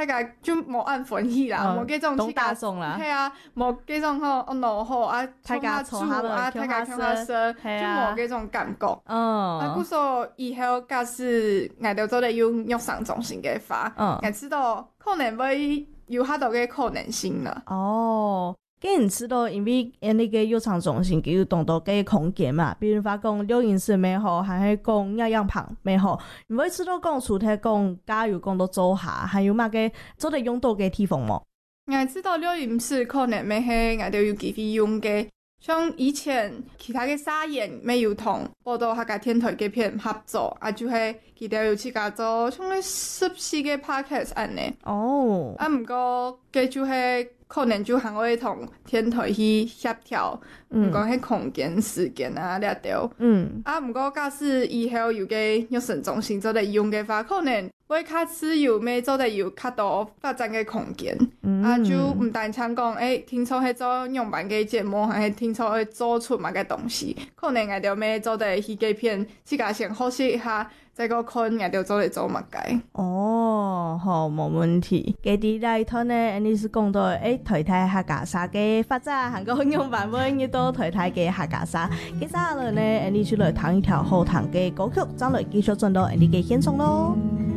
大家就冇按歡喜啦，冇嗰種東大眾啦， 係啊，冇嗰種好怒吼啊， 大家坐下啊，大家聽下聲，就冇嗰種感覺。啊，故說以後假使我哋做嚟用育兒中心嘅話，我知道可能會有好多嘅可能性啦。 哦。既然知道，因為呢個育兒中心佢有當到嘅空間嘛，比如話講錄音室咩好，還係講營養棚咩好，唔會知道講除咗講加油講到做下，還有乜嘅做得用到嘅地方冇？ 我知道錄音室可能咩係我哋有機會用嘅，像以前其他嘅沙研沒有同報道客家電台嘅片合作，啊就係佢哋有自家做像啲14個 podcast 安尼。 哦， 啊唔過嘅就係。可能就還會同電台去協調，唔講係空間、時間啊，呢條。啊，唔過假使以後有個育兒中心做得用嘅話，可能會較自由，咩做得有較多發展嘅空間。啊，就唔單唱講，聽說係做樣板嘅節目，還係聽說會做出乜嘅東西，可能我哋咩做得去幾片，自家先學習一下。再個看我哋做嚟做乜嘅？ 哦，好，冇問題。佢哋嚟睇呢，你是講到台台客家沙嘅發展，韓國用版本亦都台台嘅客家沙。接下來呢，你出來彈一條好聽嘅歌曲，將來繼續進到你嘅現場咯。